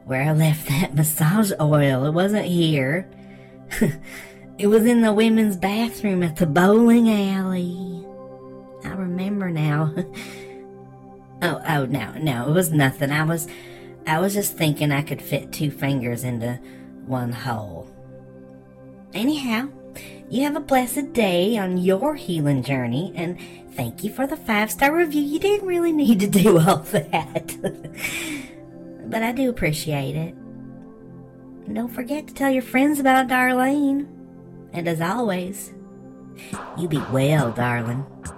where I left that massage oil. It wasn't here. It was in the women's bathroom at the bowling alley. I remember now. Oh, no, it was nothing. I was just thinking I could fit 2 fingers into one hole. Anyhow, you have a blessed day on your healing journey, and thank you for the 5-star review. You didn't really need to do all that. But I do appreciate it. And don't forget to tell your friends about Darlene. And as always, you be well, darling.